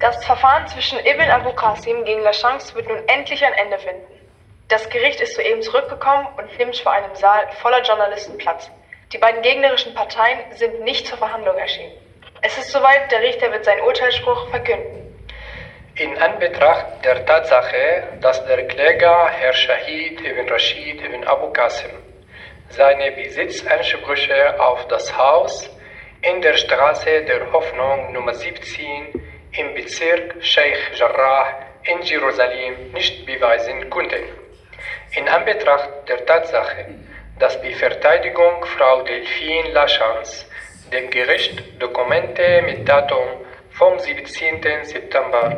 Das Verfahren zwischen Ibn Abu Qasim gegen Lachance wird nun endlich ein Ende finden. Das Gericht ist soeben zurückgekommen und nimmt vor einem Saal voller Journalisten Platz. Die beiden gegnerischen Parteien sind nicht zur Verhandlung erschienen. Es ist soweit, der Richter wird seinen Urteilsspruch verkünden. In Anbetracht der Tatsache, dass der Kläger Herr Shahid ibn Rashid ibn Abu Qasim seine Besitzansprüche auf das Haus in der Straße der Hoffnung Nummer 17 im Bezirk Sheikh Jarrah in Jerusalem nicht beweisen konnte. In Anbetracht der Tatsache, dass die Verteidigung Frau Delphine Lachance dem Gericht Dokumente mit Datum vom 17. September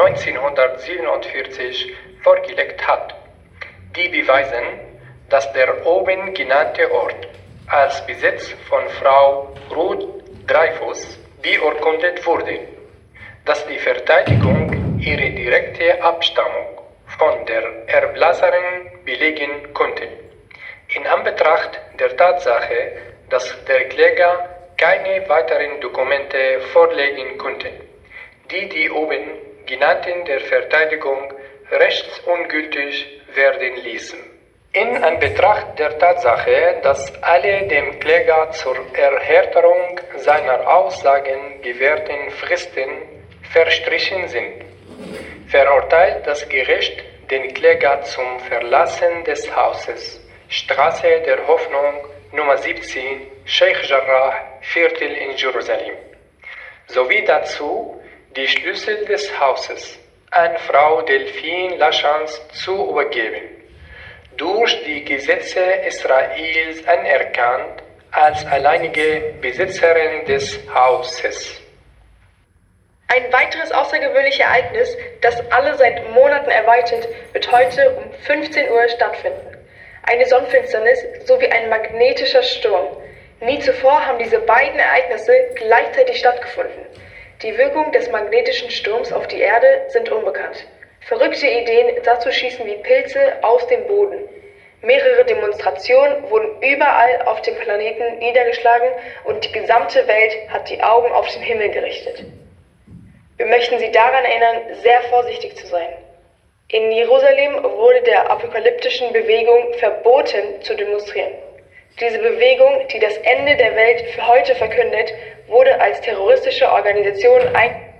1947 vorgelegt hat, die beweisen, dass der oben genannte Ort als Besitz von Frau Ruth Dreyfus beurkundet wurde, dass die Verteidigung ihre direkte Abstammung von der Erblasserin belegen konnte. In Anbetracht der Tatsache, dass der Kläger keine weiteren Dokumente vorlegen konnte, die oben genannten der Verteidigung rechtsungültig werden ließen. In Anbetracht der Tatsache, dass alle dem Kläger zur Erhärterung seiner Aussagen gewährten Fristen verstrichen sind, verurteilt das Gericht den Kläger zum Verlassen des Hauses, Straße der Hoffnung Nummer 17, Sheikh Jarrah, Viertel in Jerusalem, sowie dazu, die Schlüssel des Hauses an Frau Delphine Lachance zu übergeben, durch die Gesetze Israels anerkannt als alleinige Besitzerin des Hauses. Ein weiteres außergewöhnliches Ereignis, das alle seit Monaten erwartet, wird heute um 15 Uhr stattfinden. Eine Sonnenfinsternis sowie ein magnetischer Sturm. Nie zuvor haben diese beiden Ereignisse gleichzeitig stattgefunden. Die Wirkung des magnetischen Sturms auf die Erde sind unbekannt. Verrückte Ideen dazu schießen wie Pilze aus dem Boden. Mehrere Demonstrationen wurden überall auf dem Planeten niedergeschlagen und die gesamte Welt hat die Augen auf den Himmel gerichtet. Wir möchten Sie daran erinnern, sehr vorsichtig zu sein. In Jerusalem wurde der apokalyptischen Bewegung verboten zu demonstrieren. Diese Bewegung, die das Ende der Welt für heute verkündet, wurde als terroristische Organisation eingestuft.